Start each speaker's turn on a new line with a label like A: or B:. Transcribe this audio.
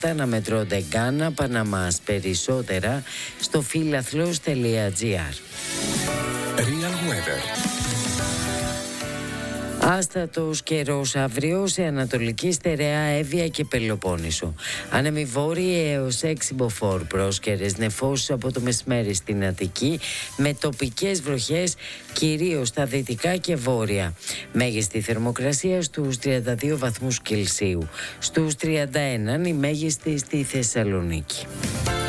A: να μετρώνται Γκάνα, Παναμάς. Περισσότερα στο φιλαθλός.gr.
B: Real Weather.
A: Άστατος καιρός αύριο σε Ανατολική Στερεά, Εύβοια και Πελοπόννησο. Άνεμοι βόρειοι έως 6 μποφόρ, πρόσκαιρες νεφώσεις από το μεσημέρι στην Αττική, με τοπικές βροχές κυρίως στα δυτικά και βόρεια. Μέγιστη θερμοκρασία στους 32 βαθμούς Κελσίου. Στους 31 η μέγιστη στη Θεσσαλονίκη.